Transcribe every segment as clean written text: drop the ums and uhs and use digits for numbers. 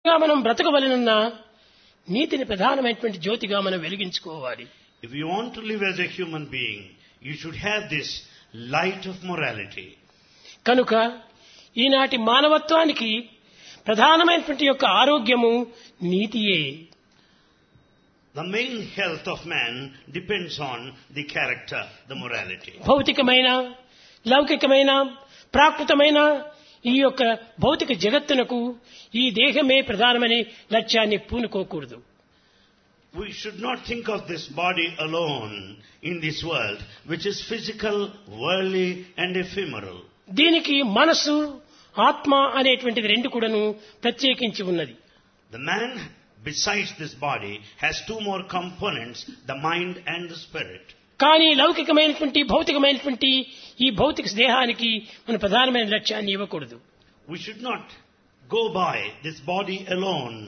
మనం బ్రతకవలనన్నా నీతిని ప్రధానమైనటువంటి జ్యోతిగా మనం వెలిగించుకోవాలి. If you want to live as a human being, you should have this light of morality. కనుక ఈనాటి మానవత్వానికి ప్రధానమైనటువంటి యొక్క ఆరోగ్యము నీతియే. The main health of man depends on the character, the morality. భౌతికమైన, లౌకికమైన, ప్రాకృతమైన ఈ యొక్క భౌతిక జగత్తునకు ఈ దేహమే ప్రధానమని లక్ష్యాన్ని పూనుకోకూడదు. We should not think of this body alone in this world, which is physical, worldly and ephemeral. దీనికి మనస్సు, ఆత్మ అనేటువంటిది రెండు కూడాను ప్రత్యేకించి ఉన్నది. The man, besides this body, has two more components, the mind and the spirit. కానీ లౌకికమైనటువంటి భౌతికమైనటువంటి ఈ భౌతిక దేహానికి మన ప్రధానమైన లక్ష్యాన్ని ఇవ్వకూడదు. We should not go by this body alone.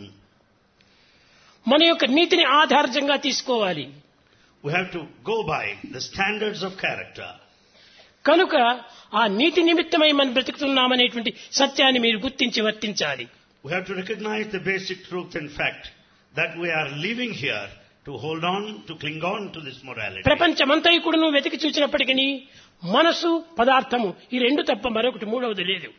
మన యొక్క నీతిని ఆధారంగా తీసుకోవాలి. We have to go by the standards of character. కనుక ఆ నీతి నిమిత్తమై మనం బ్రతుకుతున్నామనేటువంటి సత్యాన్ని మీరు గుర్తించి వర్తించాలి. We have to recognize the basic truth and fact that we are living here to hold on, to cling on to this morality. ప్రపంచమంతయు కూడాను వెతికి చూసినప్పటికీ మనసు, పదార్థము ఈ రెండు తప్ప మరొకటి మూడవది లేదు.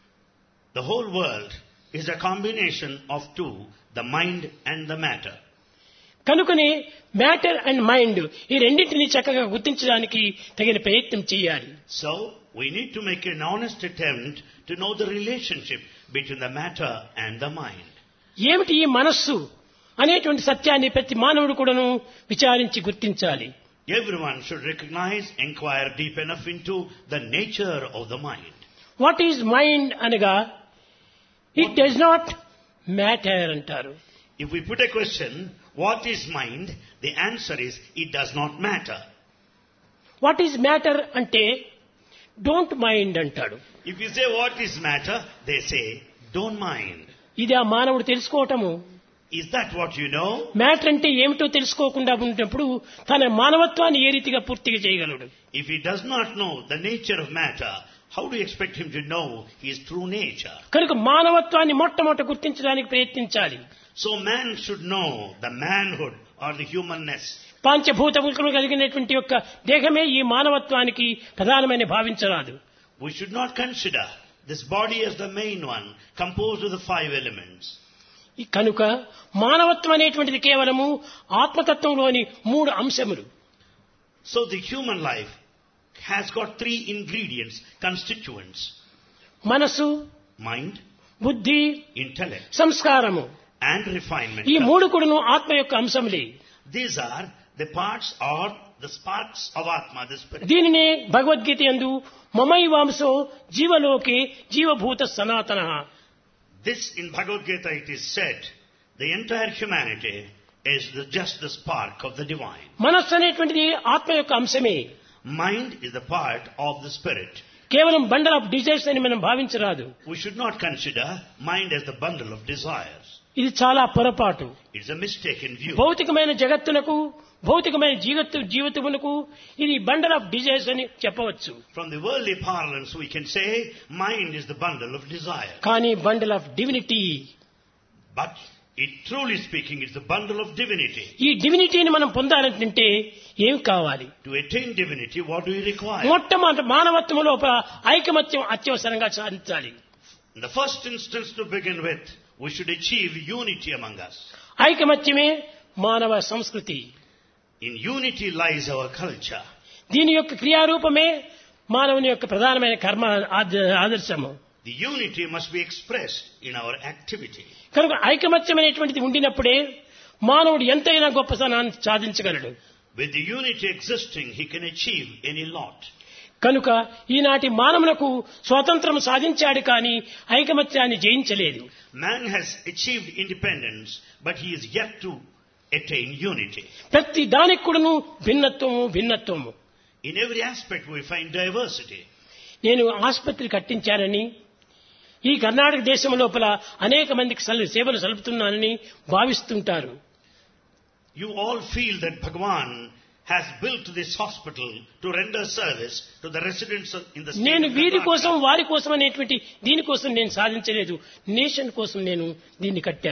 The whole world is a combination of two, the mind and the matter. కనుకనే మ్యాటర్ అండ్ మైండ్ ఈ రెండింటినీ చక్కగా గుర్తించడానికి తగిన ప్రయత్నం చేయాలి. So, we need to make an honest attempt to know the relationship between the matter and the mind. ఏమిటి ఈ మనస్సు అనేటువంటి సత్యాన్ని ప్రతి మానవుడు కూడాను విచారించి గుర్తించాలి. Everyone should recognize, inquire deep enough into the nature of the mind. What is mind అనగా ఇట్ డస్ నాట్ మ్యాటర్ అంటారు. If we put a question, what is mind? The answer is, it does not matter. What is matter అంటే don't mind అంటాడు. If you say what is matter, they say, don't mind. ఇది ఆ మానవుడు తెలుసుకోవటము. Is that what you know? Matter అంటే ఏమిటో తెలుసుకోకుండా ఉన్నప్పుడు తన మానవత్వాన్ని ఏ రీతిగా పూర్తిగా చేయగలడు? If he does not know the nature of matter, how do you expect him to know his true nature? కనుక మానవత్వాన్ని మొట్టమొదట గుర్తించడానికి ప్రయత్నించాలి. So man should know the manhood or the humanness. పంచభూతములు కలిగినటువంటి యొక్క దేహమే ఈ మానవత్వానికి ప్రధానమైన భావించరాదు. We should not consider this body as the main one, composed of the five elements. కనుక మానవత్వం అనేటువంటిది కేవలము ఆత్మతత్వంలోని మూడు అంశములు. So the human life has got three ingredients, constituents. మనసు, Mind, బుద్ధి, intellect, సంస్కారము. and refinement. ఈ మూడు కూడాను ఆత్మ యొక్క అంశములే. These are the parts or the sparks of Atma, the spirit. దీనినే భగవద్గీత యందు మమైవాంసో జీవలోకే జీవభూత సనాతన. This in Bhagavad Gita it is said, the entire humanity is just the spark of the divine. మనస్సు అనేటువంటిది ఆత్మ యొక్క అంశమే. Mind is the part of the spirit. కేవలం bundle of desires అని మనం భావించరాదు. We should not consider mind as the bundle of desires. ఇది చాలా పొరపాటు. It's a mistaken view. భౌతికమైన జగత్తునకు, భౌతికమైన జీవితమునకు ఇది బండల్ ఆఫ్ డిజైర్స్ అని చెప్పవచ్చు. From the worldly parlance we can say mind is the bundle of desire. కానీ bundle of divinity, But it truly speaking it's the bundle of divinity. ఈ డివినిటీని మనం పొందాలంటే ఏం కావాలి? To attain divinity what do we require? మొట్టమొదటి మానవత్వం లోపల ఐకమత్యం అత్యవసరంగా సాధించాలి. In the first instance to begin with, we should achieve unity among us. ఐకమత్యమే మానవ సంస్కృతి. In unity lies our culture. దీని యొక్క క్రియారూపమే మానవుని యొక్క ప్రధానమైన కర్మ ఆదర్శము. The unity must be expressed in our activity. కనుక ఐకమత్యం అనేటువంటిది ఉండినప్పుడే మానవుడు ఎంతైనా గొప్పతనాన్ని సాధించగలడు. With the unity existing, he can achieve any lot. కనుక ఈనాటి మానవులకు స్వాతంత్రం సాధించాడు కానీ ఐకమత్యాన్ని జయించలేదు. Man has achieved independence, but he is yet to attain unity. ప్రతి దానికి కూడాను భిన్నత్వము. In every aspect we find diversity. నేను ఆసుపత్రి కట్టించానని, ఈ కర్ణాటక దేశం లోపల అనేక మందికి సేవలు సలుపుతున్నానని భావిస్తుంటారు. You all feel that Bhagavan has built this hospital to render service to the residents in the state నేను of వీరి Karnataka. కోసం వారి కోసం అనేటువంటి దీనికోసం నేను సాధించలేదు. నేషన్ కోసం నేను దీన్ని కట్టాను.